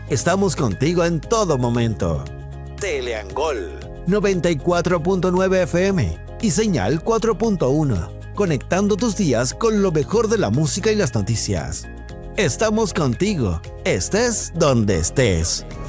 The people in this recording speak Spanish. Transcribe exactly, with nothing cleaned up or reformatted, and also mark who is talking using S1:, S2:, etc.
S1: Estamos contigo en todo momento. Teleangol noventa y cuatro punto nueve F M y señal cuatro punto uno, conectando tus días con lo mejor de la música y las noticias. Estamos contigo, estés donde estés.